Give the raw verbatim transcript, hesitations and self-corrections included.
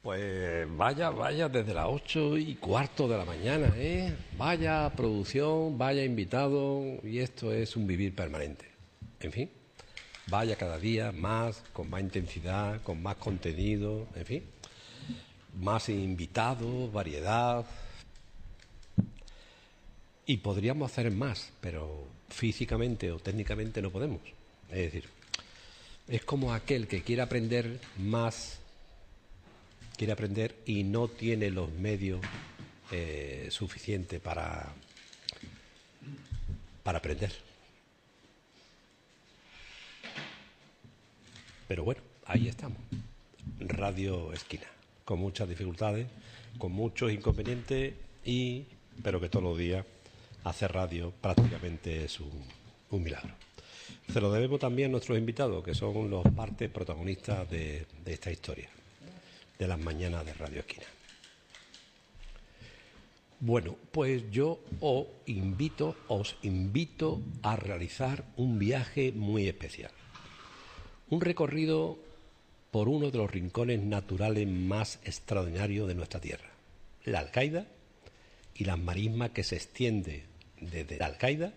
Pues vaya, vaya, desde las ocho y cuarto de la mañana, ¿eh? Vaya producción, vaya invitado, y esto es un vivir permanente. En fin, vaya cada día más, con más intensidad, con más contenido, en fin, más invitados, variedad. Y podríamos hacer más, pero físicamente o técnicamente no podemos. Es decir, es como aquel que quiere aprender más, quiere aprender y no tiene los medios eh, suficientes para, para aprender. Pero bueno, ahí estamos. Radio Esquina, con muchas dificultades, con muchos inconvenientes, y pero que todos los días hacer radio prácticamente es un, un milagro. Se lo debemos también a nuestros invitados, que son los partes protagonistas de, de esta historia, de las mañanas de Radio Esquina. Bueno, pues yo os invito, os invito a realizar un viaje muy especial. Un recorrido por uno de los rincones naturales más extraordinarios de nuestra tierra, la Alcaida y las marismas que se extiende desde la Alcaida